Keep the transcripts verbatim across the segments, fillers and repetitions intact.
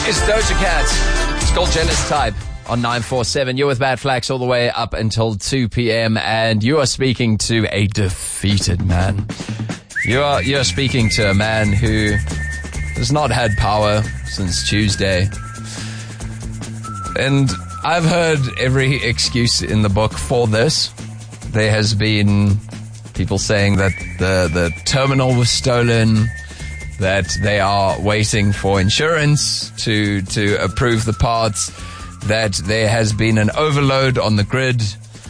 It's Doja Cat. It's called Jealous Type on nine four seven. You're with Bad Flax all the way up until two p.m. and you are speaking to a defeated man. You are you're speaking to a man who has not had power since Tuesday. And I've heard every excuse in the book for this. There has been people saying that the, the terminal was stolen, that they are waiting for insurance to to approve the parts, that there has been an overload on the grid.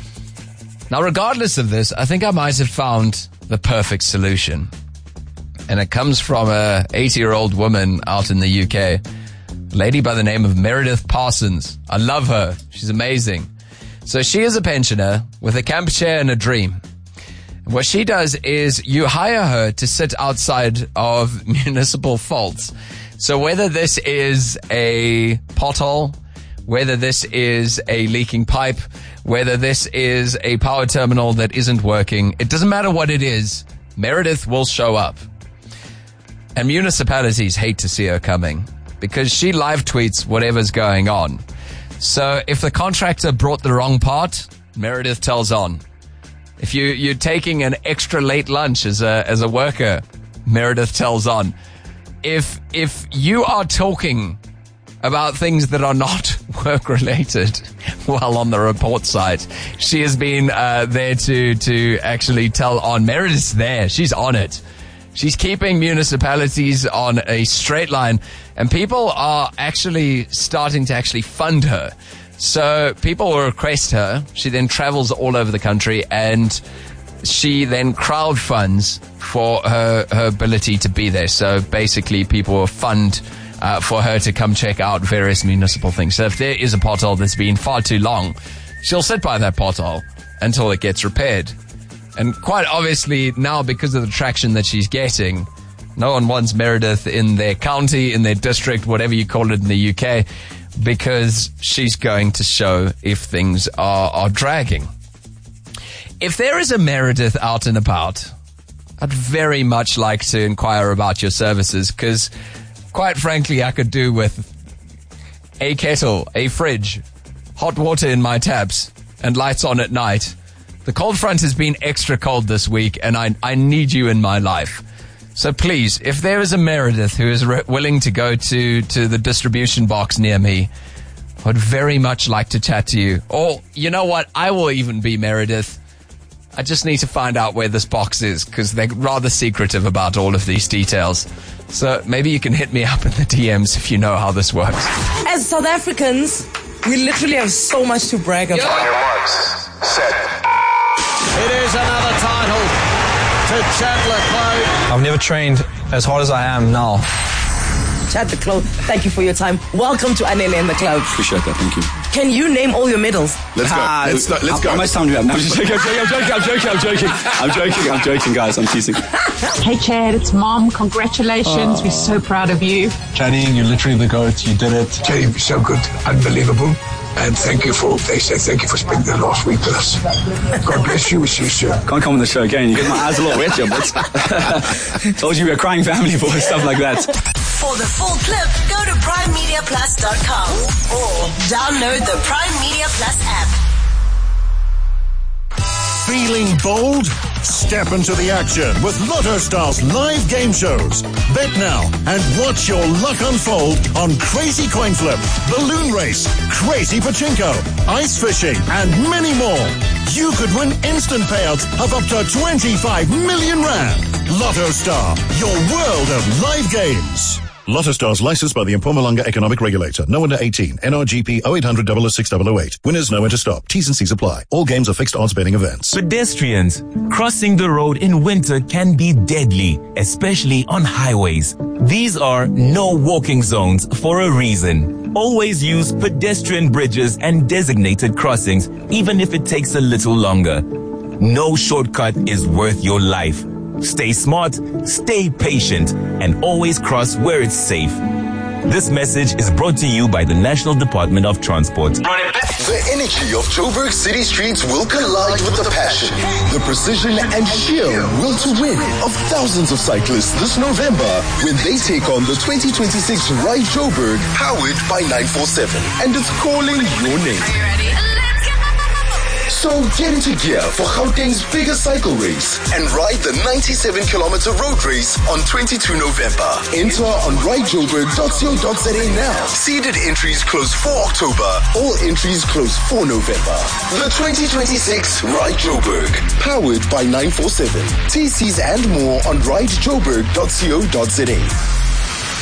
Now, regardless of this, I think I might have found the perfect solution. And it comes from a eighty-year-old woman out in the U K, a lady by the name of Meredith Parsons. I love her. She's amazing. So she is a pensioner with a camp chair and a dream. What she does is you hire her to sit outside of municipal faults. So whether this is a pothole, whether this is a leaking pipe, whether this is a power terminal that isn't working, it doesn't matter what it is, Meredith will show up. And municipalities hate to see her coming because she live tweets whatever's going on. So if the contractor brought the wrong part, Meredith tells on. If you, you're taking an extra late lunch as a, as a worker, Meredith tells on. If, if you are talking about things that are not work related while on the report site, she has been, uh, there to, to actually tell on. Meredith's there. She's on it. She's keeping municipalities on a straight line, and people are actually starting to actually fund her. So people will request her. She then travels all over the country, and she then crowdfunds for her, her ability to be there. So basically people will fund uh, for her to come check out various municipal things. So if there is a pothole that's been far too long, she'll sit by that pothole until it gets repaired. And quite obviously now, because of the traction that she's getting, no one wants Meredith in their county, in their district, whatever you call it in the U K, because she's going to show if things are, are dragging. If there is a Meredith out and about, I'd very much like to inquire about your services, because quite frankly, I could do with a kettle, a fridge, hot water in my taps, and lights on at night. The cold front has been extra cold this week, and I, I need you in my life. So please, if there is a Meredith who is re- willing to go to, to the distribution box near me, I would very much like to chat to you. Or, you know what, I will even be Meredith. I just need to find out where this box is, because they're rather secretive about all of these details. So maybe you can hit me up in the D Ms if you know how this works. As South Africans, we literally have so much to brag about. On your marks, set. It is another title to Chandler Clode. I've never trained as hard as I am now. Chandler Clode, thank you for your time. Welcome to Anele and the Cloud. Appreciate that, thank you. Can you name all your medals? Let's go. Ah, let's go. Let's how, go. How much time do we have? No, I'm just joking, I'm joking, I'm joking, I'm joking, I'm joking, I'm joking, I'm joking, guys, I'm teasing. Hey Chad, it's Mom. Congratulations. Uh, We're so proud of you. Chaddy, you're literally the GOAT. You did it. Chaddy, you're so good. Unbelievable. And thank you for, they said thank you for spending the last week with us. God bless you. We'll see you soon. Can't come on the show again. You get my eyes a little wet here, but told you we're a crying family for stuff like that. For the full clip, go to prime media plus dot com or download the Prime Media Plus app. Feeling bold? Step into the action with LottoStar's live game shows. Bet now and watch your luck unfold on Crazy Coin Flip, Balloon Race, Crazy Pachinko, Ice Fishing, and many more. You could win instant payouts of up to twenty-five million rand. LottoStar, your world of live games. LottoStar's licensed by the Mpumalanga Economic Regulator. No under eighteen. N R G P oh eight hundred, double oh six, double oh eight. Winners know when to stop. T's and C's apply. All games are fixed odds betting events. Pedestrians, crossing the road in winter can be deadly, especially on highways. These are no walking zones for a reason. Always use pedestrian bridges and designated crossings, even if it takes a little longer. No shortcut is worth your life. Stay smart, stay patient, and always cross where it's safe. This message is brought to you by the National Department of Transport. The energy of Joburg city streets will collide with the passion, the precision and sheer will to win of thousands of cyclists this November when they take on the twenty twenty-six Ride Joburg, powered by nine four seven, and it's calling your name. So get into gear for Gauteng's biggest cycle race and ride the ninety-seven kilometer road race on twenty-second of November. Enter on ride joburg dot co dot za now. Seeded entries close for October. All entries close for November. The twenty twenty-six Ride Joburg, powered by nine four seven. T Cs and more on ride joburg dot co dot za.